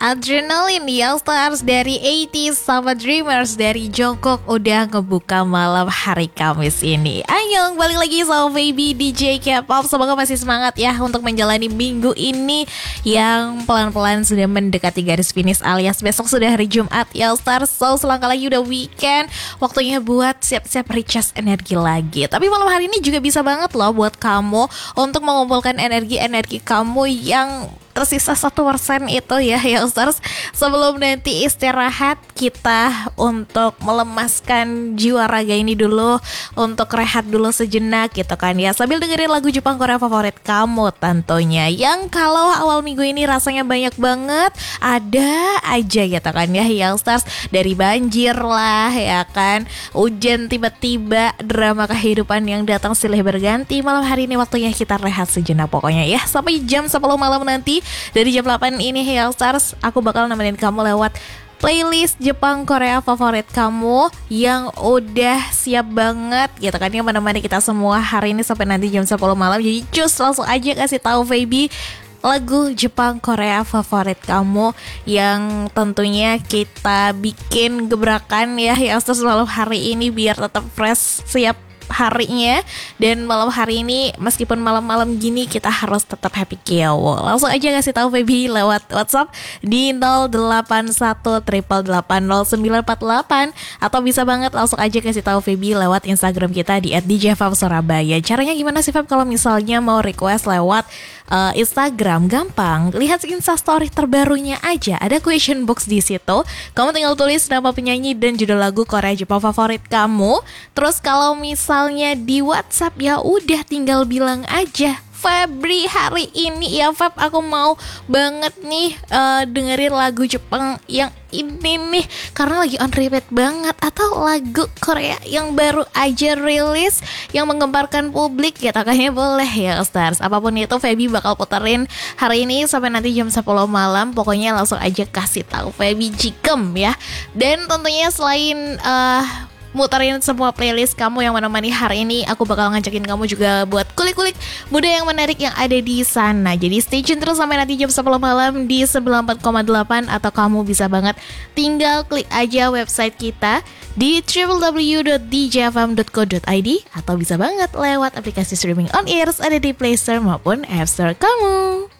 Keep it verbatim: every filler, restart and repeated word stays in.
Adrenaline ya Stars dari delapan puluh sama Dreamers dari Jungkook udah ngebuka malam hari Kamis ini. Ayo balik lagi sama Baby D J K-pop. Semoga masih semangat ya untuk menjalani minggu ini yang pelan-pelan sudah mendekati garis finish, alias besok sudah hari Jumat ya Stars. So selangkah lagi udah weekend, waktunya buat siap-siap recharge energi lagi. Tapi malam hari ini juga bisa banget loh buat kamu untuk mengumpulkan energi-energi kamu yang tersisa satu persen itu ya Youngsters. Sebelum nanti istirahat, kita untuk melemaskan jiwa raga ini dulu, untuk rehat dulu sejenak gitu kan ya, sambil dengerin lagu Jepang Korea favorit kamu tentunya, yang kalau awal minggu ini rasanya banyak banget, ada aja gitu kan ya Youngsters. Dari banjir lah ya kan, hujan tiba-tiba, drama kehidupan yang datang silih berganti. Malam hari ini waktunya kita rehat sejenak pokoknya ya, sampai jam sepuluh malam nanti. Dari jam delapan ini Youngsters, aku bakal nemenin kamu lewat playlist Jepang Korea favorit kamu yang udah siap banget gitu kan ya, menemani kita semua hari ini sampai nanti jam sepuluh malam. Jadi cus, langsung aja kasih tahu Baby lagu Jepang Korea favorit kamu yang tentunya kita bikin gebrakan ya Youngsters malam hari ini biar tetap fresh, siap harinya. Dan malam hari ini meskipun malam-malam gini, kita harus tetap happy kiowo. Langsung aja kasih tahu Baby lewat WhatsApp di nol delapan satu delapan delapan nol sembilan empat delapan, atau bisa banget langsung aja kasih tahu Baby lewat Instagram kita di et d j fam surabaya. Caranya gimana sih Fab kalau misalnya mau request lewat uh, Instagram? Gampang, lihat Instastory terbarunya aja, ada question box di situ. Kamu tinggal tulis nama penyanyi dan judul lagu Korea Jepang favorit kamu. Terus kalau misal Misalnya di WhatsApp ya udah tinggal bilang aja, Febri hari ini ya Feb, aku mau banget nih uh, dengerin lagu Jepang yang ini nih karena lagi on repeat banget, atau lagu Korea yang baru aja rilis yang menggemparkan publik ya, kayaknya boleh ya Stars. Apapun itu Feby bakal puterin hari ini sampai nanti jam sepuluh malam. Pokoknya langsung aja kasih tahu Feby Jikem ya. Dan tentunya selain uh, muterin semua playlist kamu yang menemani hari ini, aku bakal ngajakin kamu juga buat kulik-kulik muda yang menarik yang ada di sana. Jadi stay tune terus sampai nanti jam sepuluh malam di sembilan puluh empat koma delapan, atau kamu bisa banget tinggal klik aja website kita di w w w dot d j f m dot co dot i d, atau bisa banget lewat aplikasi streaming on ears ada di Play Store maupun App Store kamu.